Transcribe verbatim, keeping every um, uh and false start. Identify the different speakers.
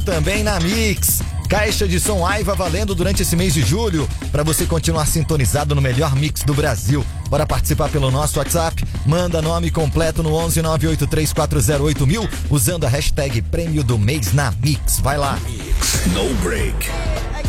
Speaker 1: também na Mix. Caixa de som Aiva valendo durante esse mês de julho, para você continuar sintonizado no melhor mix do Brasil. Bora participar pelo nosso WhatsApp, manda nome completo no onze nove oito três quatro zero oito mil, usando a hashtag prêmio do mês na Mix. Vai lá.
Speaker 2: No break.